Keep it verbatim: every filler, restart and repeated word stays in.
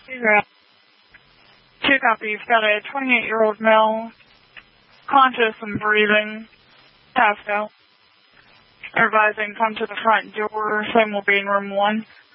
Zero. Two copies. Got a twenty-eight-year-old male, conscious and breathing, passed out. Advising come to the front door. Same will be in room one.